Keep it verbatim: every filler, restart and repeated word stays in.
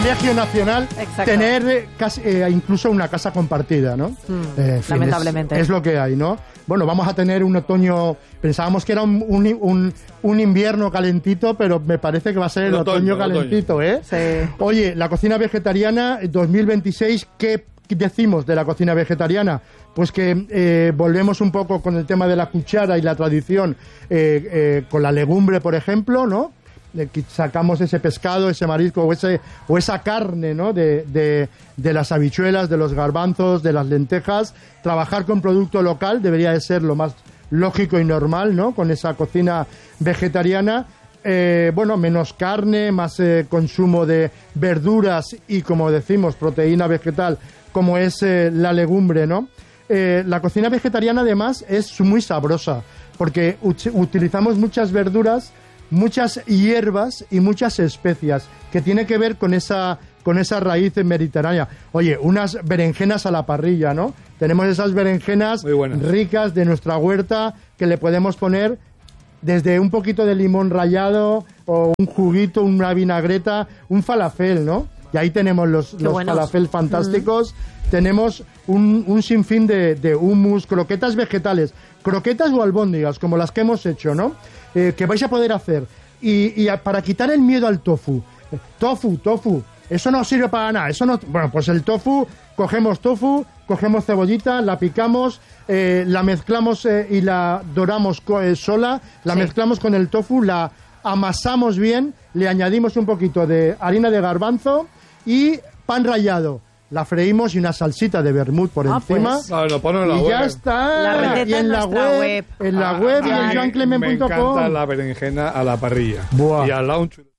privilegio nacional Exacto. tener eh, casi, eh, incluso una casa compartida, ¿no? Mm, Eh, en fin, lamentablemente. Es, es lo que hay, ¿no? Bueno, vamos a tener un otoño, pensábamos que era un, un, un, un invierno calentito, pero me parece que va a ser el, El otoño, otoño, calentito, ¿eh? Sí. Oye, la cocina vegetariana dos mil veintiséis, ¿qué decimos de la cocina vegetariana? Pues que eh, volvemos un poco con el tema de la cuchara y la tradición eh, eh, con la legumbre, por ejemplo, ¿no? De que sacamos ese pescado, ese marisco o, ese, o esa carne, ¿no? De, de, de las habichuelas, de los garbanzos, de las lentejas. Trabajar con producto local debería de ser lo más lógico y normal, ¿no? Con esa cocina vegetariana. Eh, bueno, menos carne, más eh, consumo de verduras y, como decimos, proteína vegetal, como es eh, la legumbre, ¿no? Eh, la cocina vegetariana, además, es muy sabrosa, porque ut- utilizamos muchas verduras, muchas hierbas y muchas especias, que tiene que ver con esa, con esa raíz mediterránea. Oye, unas berenjenas a la parrilla, ¿no? Tenemos esas berenjenas Muy buenas. ricas de nuestra huerta, que le podemos poner desde un poquito de limón rallado o un juguito, una vinagreta, un falafel, ¿no? Y ahí tenemos los, los buenos. falafel fantásticos. Mm. Tenemos un, un sinfín de, de hummus, croquetas vegetales, croquetas o albóndigas, como las que hemos hecho, ¿no? Eh, que vais a poder hacer. Y, y a, para quitar el miedo al tofu. Tofu, tofu. Eso no sirve para nada. Eso no. Bueno, pues el tofu, cogemos tofu, cogemos cebollita, la picamos, eh, la mezclamos eh, y la doramos co- eh, sola, la Sí. mezclamos con el tofu, la amasamos bien, le añadimos un poquito de harina de garbanzo y pan rallado. La freímos y una salsita de vermut por Ah, encima. pues. No, no, ponlo en la y web. ya está. La receta y en en la nuestra web, web. en la Ah, web y a en mí joan clement punto com. Me encanta la berenjena a la parrilla. Buah. Y al lounge.